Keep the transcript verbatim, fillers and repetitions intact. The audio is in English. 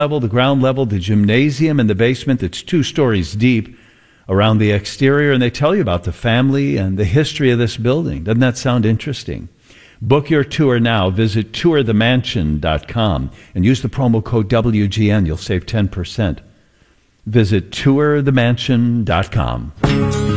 level, the ground level, the gymnasium, and the basement that's two stories deep around the exterior, and they tell you about the family and the history of this building. Doesn't that sound interesting? Book your tour now. Visit tour the mansion dot com and use the promo code W G N. You'll save ten percent. Visit tour the mansion dot com.